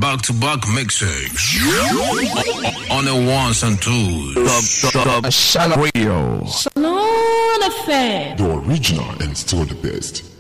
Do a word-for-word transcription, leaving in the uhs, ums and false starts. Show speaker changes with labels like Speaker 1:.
Speaker 1: back-to-back mixes on the ones and twos.
Speaker 2: The, the, the Shalom Radio.
Speaker 3: Shalom F M.
Speaker 4: The original and still the best.